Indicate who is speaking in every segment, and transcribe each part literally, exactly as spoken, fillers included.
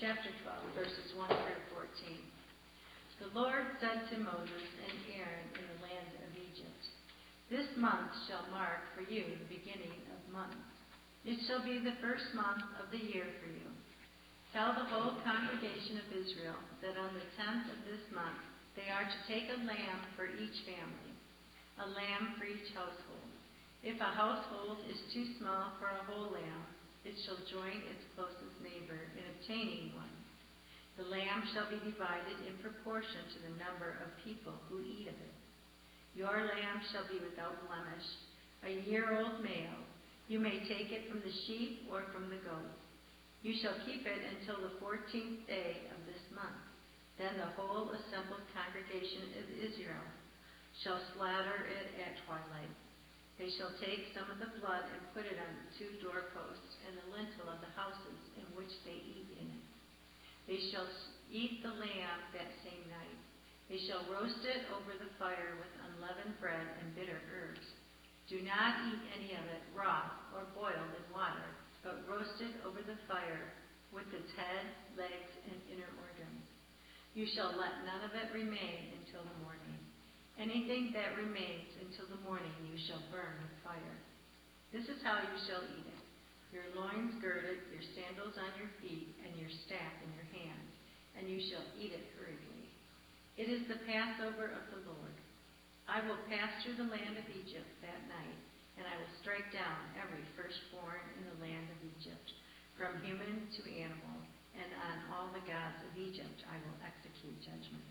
Speaker 1: chapter twelve, verses one through fourteen. The Lord said to Moses and Aaron in the land of Egypt, "This month shall mark for you the beginning of months. It shall be the first month of the year for you. Tell the whole congregation of Israel that on the tenth of this month they are to take a lamb for each family, a lamb for each household. If a household is too small for a whole lamb, it shall join its closest neighbor in obtaining one. The lamb shall be divided in proportion to the number of people who eat of it. Your lamb shall be without blemish, a year-old male. You may take it from the sheep or from the goats. You shall keep it until the fourteenth day of this month. Then the whole assembled congregation of Israel shall slaughter it at twilight. They shall take some of the blood and put it on the two doorposts and the lintel of the houses in which they eat in it. They shall eat the lamb that same night. They shall roast it over the fire with unleavened bread and bitter herbs. Do not eat any of it raw or boiled in water, but roast it over the fire with its head, legs, and inner organs. You shall let none of it remain until the morning. Anything that remains until the morning you shall burn with fire. This is how you shall eat it: your loins girded, your sandals on your feet, and your staff in your hand, and you shall eat it hurriedly. It is the Passover of the Lord. I will pass through the land of Egypt that night, and I will strike down every firstborn in the land of Egypt, from human to animal, and on all the gods of Egypt I will execute judgment.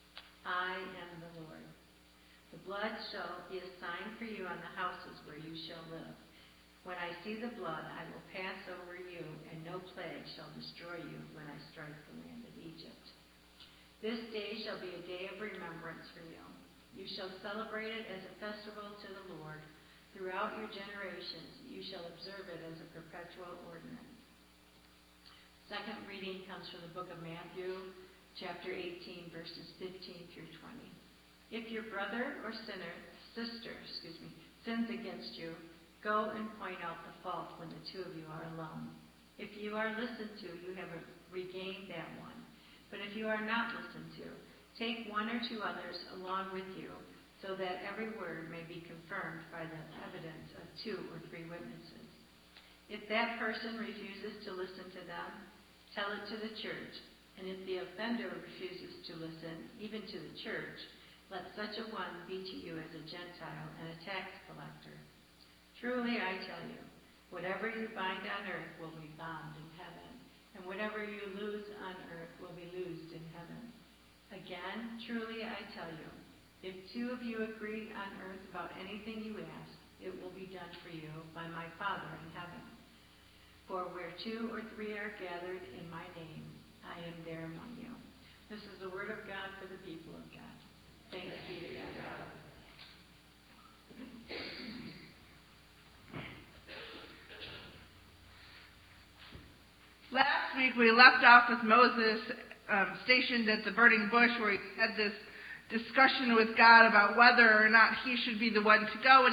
Speaker 1: I am the Lord. The blood shall be a sign for you on the houses where you shall live. When I see the blood, I will pass over you, and no plague shall destroy you when I strike the land of Egypt. This day shall be a day of remembrance for you. You shall celebrate it as a festival to the Lord. Throughout your generations, you shall observe it as a perpetual ordinance." Second reading comes from the book of Matthew, chapter eighteen, verses fifteen through twenty. If your brother or sinner, sister, excuse me, sins against you, go and point out the fault when the two of you are alone. If you are listened to, you have regained that one. But if you are not listened to, take one or two others along with you, so that every word may be confirmed by the evidence of two or three witnesses. If that person refuses to listen to them, tell it to the church. And if the offender refuses to listen, even to the church, let such a one be to you as a Gentile and a tax collector. Truly I tell you, whatever you bind on earth will be bound in heaven, and whatever you loose on earth will be loosed in heaven. Again, truly I tell you, if two of you agree on earth about anything you ask, it will be done for you by my Father in heaven. For where two or three are gathered in my name, I am there among you. This is the word of God for the people of God. Thanks be to God.
Speaker 2: Last week we left off with Moses um, stationed at the burning bush, where he had this discussion with God about whether or not he should be the one to go. And